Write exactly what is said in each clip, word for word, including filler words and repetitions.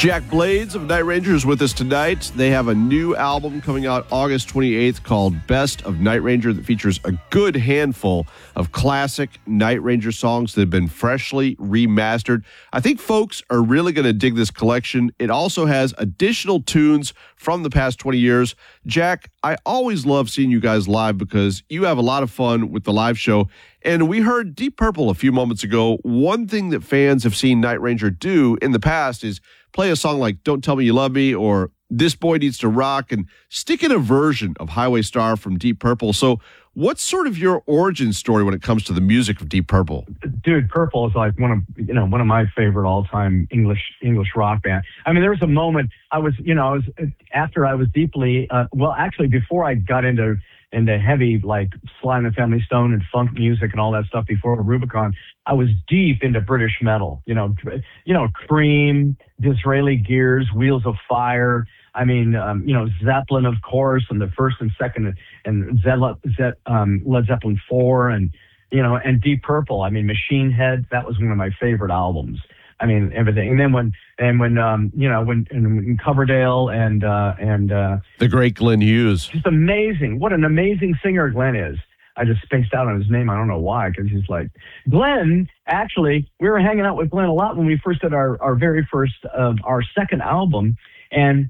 Jack Blades of Night Ranger is with us tonight. They have a new album coming out August twenty-eighth called Best of Night Ranger that features a good handful of classic Night Ranger songs that have been freshly remastered. I think folks are really going to dig this collection. It also has additional tunes from the past twenty years. Jack, I always love seeing you guys live because you have a lot of fun with the live show. And we heard Deep Purple a few moments ago. One thing that fans have seen Night Ranger do in the past is play a song like Don't Tell Me You Love Me or This Boy Needs to Rock and stick in a version of Highway Star from Deep Purple. So what's sort of your origin story when it comes to the music of Deep Purple? Dude, Purple is like one of, you know, one of my favorite all-time English English rock band. I mean, there was a moment I was, you know, I was after I was deeply, uh, well, actually before I got into into heavy like Sly and the Family Stone and funk music and all that stuff before Rubicon, I was deep into British metal. You know, you know, Cream, Disraeli Gears, Wheels of Fire. I mean, um, you know, Zeppelin, of course, and the first and second, and Zed, Zed, um, Led Zeppelin four, and you know, and Deep Purple. I mean, Machine Head. That was one of my favorite albums. I mean, everything. And then when, and when, um, you know, when, when Coverdale and uh, and uh, the great Glenn Hughes. Just amazing. What an amazing singer Glenn is. I just spaced out on his name. I don't know why, because he's like Glenn. Actually, we were hanging out with Glenn a lot when we first did our our very first uh, our second album, and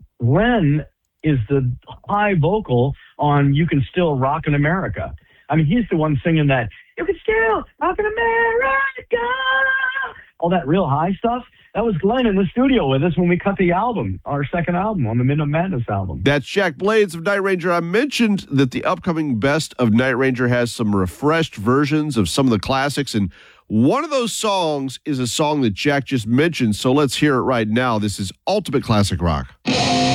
Glenn is the high vocal on "You Can Still Rock in America." I mean, he's the one singing that "You Can Still Rock in America," all that real high stuff. That was Glenn in the studio with us when we cut the album, our second album on the Midnight Madness album. That's Jack Blades of Night Ranger. I mentioned that the upcoming Best of Night Ranger has some refreshed versions of some of the classics, and one of those songs is a song that Jack just mentioned, so let's hear it right now. This is Ultimate Classic Rock.